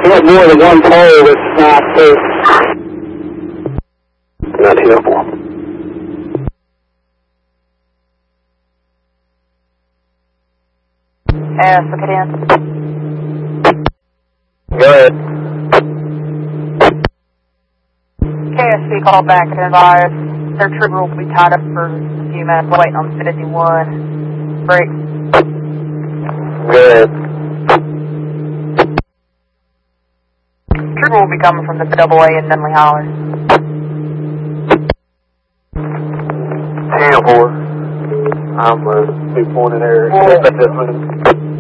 got more than one pole that's not safe. Not helpful. Look at him. Go ahead. KSC called back and advised their trooper will be tied up for a few minutes waiting on 51. Break. Go ahead. Trooper will be coming from the AA in Dunley Holler. 10-4. I'm 2 point in there. That's this one.